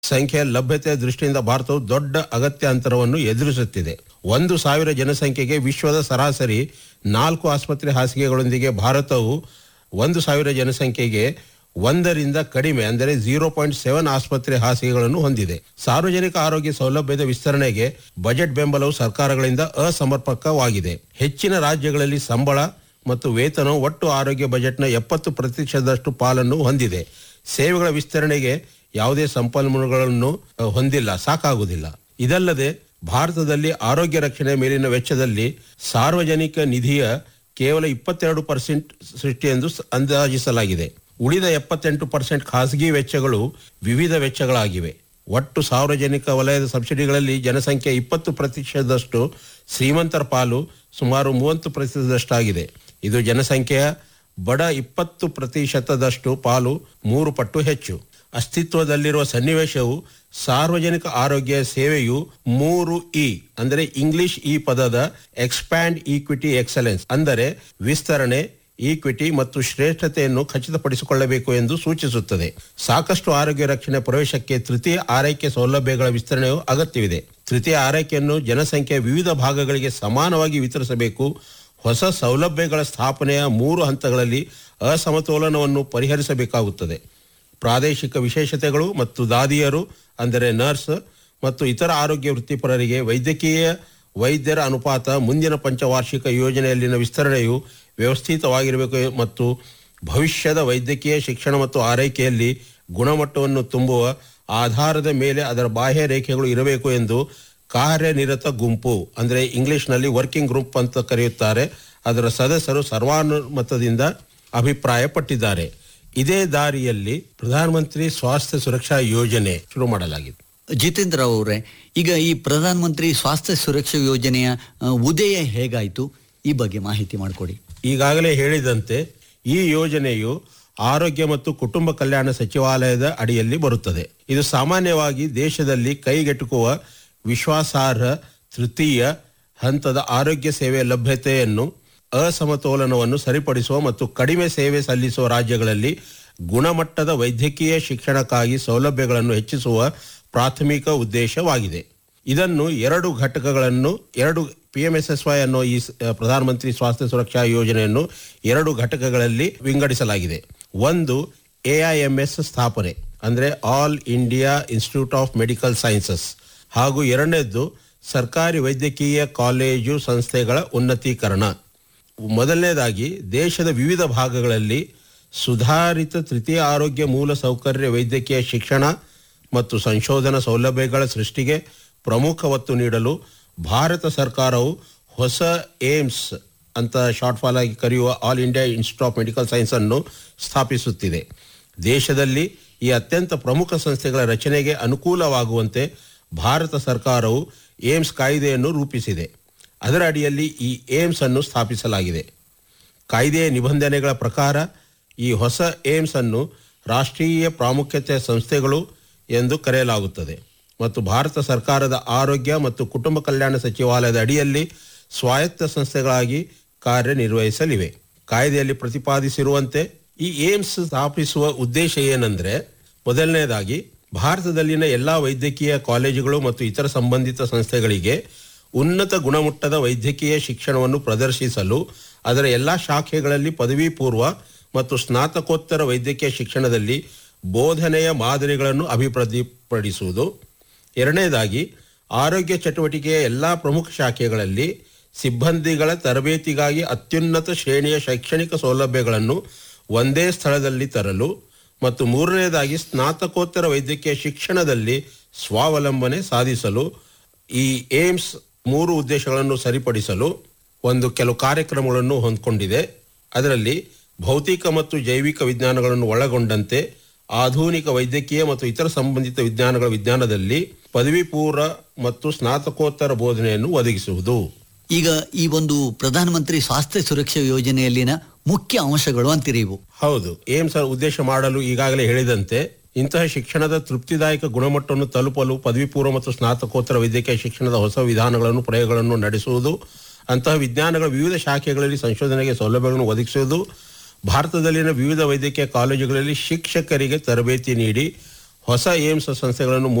ಸಂಖ್ಯೆಯ ಲಭ್ಯತೆಯ ದೃಷ್ಟಿಯಿಂದ ಭಾರತವು ದೊಡ್ಡ ಅಗತ್ಯ ಅಂತರವನ್ನು ಎದುರಿಸುತ್ತಿದೆ. 1,000 ಜನಸಂಖ್ಯೆಗೆ ವಿಶ್ವದ ಸರಾಸರಿ 4 ಆಸ್ಪತ್ರೆ ಹಾಸಿಗೆಗಳೊಂದಿಗೆ ಭಾರತವು 1,000 ಜನಸಂಖ್ಯೆಗೆ 1ರಿಂದ ಕಡಿಮೆ ಅಂದರೆ 0.7 ಆಸ್ಪತ್ರೆ ಹಾಸಿಗೆಗಳನ್ನು ಹೊಂದಿದೆ. ಸಾರ್ವಜನಿಕ ಆರೋಗ್ಯ ಸೌಲಭ್ಯದ ವಿಸ್ತರಣೆಗೆ ಬಜೆಟ್ ಬೆಂಬಲವು ಸರ್ಕಾರಗಳಿಂದ ಅಸಮರ್ಪಕವಾಗಿದೆ. ಹೆಚ್ಚಿನ ರಾಜ್ಯಗಳಲ್ಲಿ ಸಂಬಳ ಮತ್ತು ವೇತನವು ಒಟ್ಟು ಆರೋಗ್ಯ ಬಜೆಟ್ನ 70% ಪಾಲನ್ನು ಹೊಂದಿದೆ. ಸೇವೆಗಳ ವಿಸ್ತರಣೆಗೆ ಯಾವುದೇ ಸಂಪನ್ಮೂಲಗಳನ್ನು ಹೊಂದಿಲ್ಲ, ಸಾಕಾಗುವುದಿಲ್ಲ. ಇದಲ್ಲದೆ ಭಾರತದಲ್ಲಿ ಆರೋಗ್ಯ ರಕ್ಷಣೆ ಮೇಲಿನ ವೆಚ್ಚದಲ್ಲಿ ಸಾರ್ವಜನಿಕ ನಿಧಿಯ ಕೇವಲ 22% ಸೃಷ್ಟಿ ಎಂದು ಅಂದಾಜಿಸಲಾಗಿದೆ. ಉಳಿದ 78% ಖಾಸಗಿ ವೆಚ್ಚಗಳು ವಿವಿಧ ವೆಚ್ಚಗಳಾಗಿವೆ. ಒಟ್ಟು ಸಾರ್ವಜನಿಕ ವಲಯದ ಸಬ್ಸಿಡಿಗಳಲ್ಲಿ ಜನಸಂಖ್ಯೆ 20% ಶ್ರೀಮಂತರ ಪಾಲು ಸುಮಾರು 30% ಇದು ಜನಸಂಖ್ಯೆಯ ಬಡ 20% ಪಾಲು 3 ಪಟ್ಟು ಹೆಚ್ಚು. ಅಸ್ತಿತ್ವದಲ್ಲಿರುವ ಸನ್ನಿವೇಶವು ಸಾರ್ವಜನಿಕ ಆರೋಗ್ಯ ಸೇವೆಯು 3E ಅಂದರೆ ಇಂಗ್ಲಿಷ್ ಈ ಪದದ ಎಕ್ಸ್ಪ್ಯಾಂಡ್ ಈಕ್ವಿಟಿ ಎಕ್ಸಲೆನ್ಸ್ ಅಂದರೆ ವಿಸ್ತರಣೆ, ಈಕ್ವಿಟಿ ಮತ್ತು ಶ್ರೇಷ್ಠತೆಯನ್ನು ಖಚಿತಪಡಿಸಿಕೊಳ್ಳಬೇಕು ಎಂದು ಸೂಚಿಸುತ್ತದೆ. ಸಾಕಷ್ಟು ಆರೋಗ್ಯ ರಕ್ಷಣೆ ಪ್ರವೇಶಕ್ಕೆ ತೃತೀಯ ಆರೈಕೆ ಸೌಲಭ್ಯಗಳ ವಿಸ್ತರಣೆಯು ಅಗತ್ಯವಿದೆ. ತೃತೀಯ ಆರೈಕೆಯನ್ನು ಜನಸಂಖ್ಯೆಯ ವಿವಿಧ ಭಾಗಗಳಿಗೆ ಸಮಾನವಾಗಿ ವಿತರಿಸಬೇಕು. ಹೊಸ ಸೌಲಭ್ಯಗಳ ಸ್ಥಾಪನೆಯ 3 ಹಂತಗಳಲ್ಲಿ ಅಸಮತೋಲನವನ್ನು ಪರಿಹರಿಸಬೇಕಾಗುತ್ತದೆ. ಪ್ರಾದೇಶಿಕ ವಿಶೇಷತೆಗಳು ಮತ್ತು ದಾದಿಯರು ಅಂದರೆ ನರ್ಸ್ ಮತ್ತು ಇತರ ಆರೋಗ್ಯ ವೃತ್ತಿಪರರಿಗೆ ವೈದ್ಯಕೀಯ ವೈದ್ಯರ ಅನುಪಾತ ಮುಂದಿನ ಪಂಚವಾರ್ಷಿಕ ಯೋಜನೆಯಲ್ಲಿನ ವಿಸ್ತರಣೆಯು ವ್ಯವಸ್ಥಿತವಾಗಿರಬೇಕು ಮತ್ತು ಭವಿಷ್ಯದ ವೈದ್ಯಕೀಯ ಶಿಕ್ಷಣ ಮತ್ತು ಆರೈಕೆಯಲ್ಲಿ ಗುಣಮಟ್ಟವನ್ನು ತುಂಬುವ ಆಧಾರದ ಮೇಲೆ ಅದರ ಬಾಹ್ಯ ರೇಖೆಗಳು ಇರಬೇಕು ಎಂದು ಕಾರ್ಯನಿರತ ಗುಂಪು ಅಂದರೆ ಇಂಗ್ಲಿಷ್ನಲ್ಲಿ ವರ್ಕಿಂಗ್ ಗ್ರೂಪ್ ಅಂತ ಕರೆಯುತ್ತಾರೆ, ಅದರ ಸದಸ್ಯರು ಸರ್ವಾನುಮತದಿಂದ ಅಭಿಪ್ರಾಯಪಟ್ಟಿದ್ದಾರೆ. ಇದೇ ದಾರಿಯಲ್ಲಿ ಪ್ರಧಾನಮಂತ್ರಿ ಸ್ವಾಸ್ಥ್ಯ ಸುರಕ್ಷಾ ಯೋಜನೆ ಶುರು ಮಾಡಲಾಗಿದೆ. ಜಿತೇಂದ್ರ ಅವರೇ, ಈಗ ಈ ಪ್ರಧಾನಮಂತ್ರಿ ಸ್ವಾಸ್ಥ್ಯ ಸುರಕ್ಷಾ ಯೋಜನೆಯ ಉದಯ ಹೇಗಾಯಿತು, ಈ ಬಗ್ಗೆ ಮಾಹಿತಿ ಮಾಡಿಕೊಡಿ. ಈಗಾಗಲೇ ಹೇಳಿದಂತೆ ಈ ಯೋಜನೆಯು ಆರೋಗ್ಯ ಮತ್ತು ಕುಟುಂಬ ಕಲ್ಯಾಣ ಸಚಿವಾಲಯದ ಅಡಿಯಲ್ಲಿ ಬರುತ್ತದೆ. ಇದು ಸಾಮಾನ್ಯವಾಗಿ ದೇಶದಲ್ಲಿ ಕೈಗೆಟುಕುವ ವಿಶ್ವಾಸಾರ್ಹ ತೃತೀಯ ಹಂತದ ಆರೋಗ್ಯ ಸೇವೆ ಲಭ್ಯತೆಯನ್ನು ಅಸಮತೋಲನವನ್ನು ಸರಿಪಡಿಸುವ ಮತ್ತು ಕಡಿಮೆ ಸೇವೆ ಸಲ್ಲಿಸುವ ರಾಜ್ಯಗಳಲ್ಲಿ ಗುಣಮಟ್ಟದ ವೈದ್ಯಕೀಯ ಶಿಕ್ಷಣಕ್ಕಾಗಿ ಸೌಲಭ್ಯಗಳನ್ನು ಹೆಚ್ಚಿಸುವ ಪ್ರಾಥಮಿಕ ಉದ್ದೇಶವಾಗಿದೆ. ಇದನ್ನು 2 ಘಟಕಗಳನ್ನು PMSSY ಅನ್ನೋ ಈ ಪ್ರಧಾನಮಂತ್ರಿ ಸ್ವಾಸ್ಥ್ಯ ಸುರಕ್ಷಾ ಯೋಜನೆಯನ್ನು 2 ಘಟಕಗಳಲ್ಲಿ ವಿಂಗಡಿಸಲಾಗಿದೆ. ಒಂದು AIMS ಸ್ಥಾಪನೆ ಅಂದರೆ all India institute of medical sciences ಹಾಗೂ ಎರಡನೇದ್ದು ಸರ್ಕಾರಿ ವೈದ್ಯಕೀಯ ಕಾಲೇಜು ಸಂಸ್ಥೆಗಳ ಉನ್ನತೀಕರಣ. ಮೊದಲನೇದಾಗಿ ದೇಶದ ವಿವಿಧ ಭಾಗಗಳಲ್ಲಿ ಸುಧಾರಿತ ತೃತೀಯ ಆರೋಗ್ಯ ಮೂಲ ಸೌಕರ್ಯ ವೈದ್ಯಕೀಯ ಶಿಕ್ಷಣ ಮತ್ತು ಸಂಶೋಧನಾ ಸೌಲಭ್ಯಗಳ ಸೃಷ್ಟಿಗೆ ಪ್ರಮುಖ ಒತ್ತು ನೀಡಲು ಭಾರತ ಸರ್ಕಾರವು ಹೊಸ ಏಮ್ಸ್ ಅಂತ ಶಾರ್ಟ್ ಫಾಲ್ ಆಗಿ ಕರೆಯುವ all India institute of medical science ಅನ್ನು ಸ್ಥಾಪಿಸುತ್ತಿದೆ. ದೇಶದಲ್ಲಿ ಈ ಅತ್ಯಂತ ಪ್ರಮುಖ ಸಂಸ್ಥೆಗಳ ರಚನೆಗೆ ಅನುಕೂಲವಾಗುವಂತೆ ಭಾರತ ಸರ್ಕಾರವು ಏಮ್ಸ್ ಕಾಯ್ದೆಯನ್ನು ರೂಪಿಸಿದೆ. ಅದರ ಅಡಿಯಲ್ಲಿ ಈ ಏಮ್ಸ್ ಅನ್ನು ಸ್ಥಾಪಿಸಲಾಗಿದೆ. ಕಾಯ್ದೆಯ ನಿಬಂಧನೆಗಳ ಪ್ರಕಾರ ಈ ಹೊಸ ಏಮ್ಸ್ ಅನ್ನು ರಾಷ್ಟ್ರೀಯ ಪ್ರಾಮುಖ್ಯತೆಯ ಸಂಸ್ಥೆಗಳು ಎಂದು ಕರೆಯಲಾಗುತ್ತದೆ ಮತ್ತು ಭಾರತ ಸರ್ಕಾರದ ಆರೋಗ್ಯ ಮತ್ತು ಕುಟುಂಬ ಕಲ್ಯಾಣ ಸಚಿವಾಲಯದ ಅಡಿಯಲ್ಲಿ ಸ್ವಾಯತ್ತ ಸಂಸ್ಥೆಗಳಾಗಿ ಕಾರ್ಯನಿರ್ವಹಿಸಲಿವೆ. ಕಾಯ್ದೆಯಲ್ಲಿ ಪ್ರತಿಪಾದಿಸಿರುವಂತೆ ಈ ಏಮ್ಸ್ ಸ್ಥಾಪಿಸುವ ಉದ್ದೇಶ ಏನೆಂದರೆ, ಮೊದಲನೇದಾಗಿ ಭಾರತದಲ್ಲಿನ ಎಲ್ಲ ವೈದ್ಯಕೀಯ ಕಾಲೇಜುಗಳು ಮತ್ತು ಇತರ ಸಂಬಂಧಿತ ಸಂಸ್ಥೆಗಳಿಗೆ ಉನ್ನತ ಗುಣಮಟ್ಟದ ವೈದ್ಯಕೀಯ ಶಿಕ್ಷಣವನ್ನು ಪ್ರದರ್ಶಿಸಲು ಅದರ ಎಲ್ಲ ಶಾಖೆಗಳಲ್ಲಿ ಪದವಿ ಪೂರ್ವ ಮತ್ತು ಸ್ನಾತಕೋತ್ತರ ವೈದ್ಯಕೀಯ ಶಿಕ್ಷಣದಲ್ಲಿ ಬೋಧನೆಯ ಮಾದರಿಗಳನ್ನು ಅಭಿವೃದ್ಧಿಪಡಿಸುವುದು. ಎರಡನೇದಾಗಿ ಆರೋಗ್ಯ ಚಟುವಟಿಕೆಯ ಎಲ್ಲ ಪ್ರಮುಖ ಶಾಖೆಗಳಲ್ಲಿ ಸಿಬ್ಬಂದಿಗಳ ತರಬೇತಿಗಾಗಿ ಅತ್ಯುನ್ನತ ಶ್ರೇಣಿಯ ಶೈಕ್ಷಣಿಕ ಸೌಲಭ್ಯಗಳನ್ನು ಒಂದೇ ಸ್ಥಳದಲ್ಲಿ ತರಲು ಮತ್ತು ಮೂರನೇದಾಗಿ ಸ್ನಾತಕೋತ್ತರ ವೈದ್ಯಕೀಯ ಶಿಕ್ಷಣದಲ್ಲಿ ಸ್ವಾವಲಂಬನೆ ಸಾಧಿಸಲು ಈ ಏಮ್ಸ್ 3 ಉದ್ದೇಶಗಳನ್ನು ಸರಿಪಡಿಸಲು ಕೆಲವು ಕಾರ್ಯಕ್ರಮಗಳನ್ನು ಹೊಂದಿಕೊಂಡಿದೆ. ಅದರಲ್ಲಿ ಭೌತಿಕ ಮತ್ತು ಜೈವಿಕ ವಿಜ್ಞಾನಗಳನ್ನು ಒಳಗೊಂಡಂತೆ ಆಧುನಿಕ ವೈದ್ಯಕೀಯ ಮತ್ತು ಇತರ ಸಂಬಂಧಿತ ವಿಜ್ಞಾನದಲ್ಲಿ ಪದವಿ ಪೂರ್ವ ಮತ್ತು ಸ್ನಾತಕೋತ್ತರ ಬೋಧನೆಯನ್ನು ಒದಗಿಸುವುದು. ಈಗ ಈ ಒಂದು ಪ್ರಧಾನಮಂತ್ರಿ ಸ್ವಾಸ್ಥ್ಯ ಸುರಕ್ಷಾ ಯೋಜನೆಯಲ್ಲಿನ ಮುಖ್ಯ ಅಂಶಗಳು ಅಂತೀರಿ ಇವು? ಹೌದು. ಏಮ್ಸ್ ಉದ್ದೇಶ ಮಾಡಲು ಈಗಾಗಲೇ ಹೇಳಿದಂತೆ ಇಂತಹ ಶಿಕ್ಷಣದ ತೃಪ್ತಿದಾಯಕ ಗುಣಮಟ್ಟವನ್ನು ತಲುಪಲು ಪದವಿ ಪೂರ್ವ ಮತ್ತು ಸ್ನಾತಕೋತ್ತರ ವೈದ್ಯಕೀಯ ಶಿಕ್ಷಣದ ಹೊಸ ವಿಧಾನಗಳನ್ನು ಪ್ರಯೋಗಗಳನ್ನು ನಡೆಸುವುದು, ಅಂತಹ ವಿಜ್ಞಾನಗಳ ವಿವಿಧ ಶಾಖೆಗಳಲ್ಲಿ ಸಂಶೋಧನೆಗೆ ಸೌಲಭ್ಯಗಳನ್ನು ಒದಗಿಸುವುದು, ಭಾರತದಲ್ಲಿನ ವಿವಿಧ ವೈದ್ಯಕೀಯ ಕಾಲೇಜುಗಳಲ್ಲಿ ಶಿಕ್ಷಕರಿಗೆ ತರಬೇತಿ ನೀಡಿ ಹೊಸ ಏಮ್ಸ್ ಸಂಸ್ಥೆಗಳನ್ನು